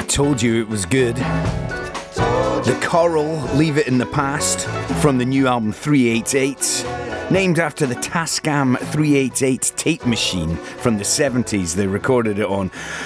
Told you it was good. The Coral, Leave It in the Past, from the new album 388, named after the Tascam 388 tape machine from the 70s they recorded it on.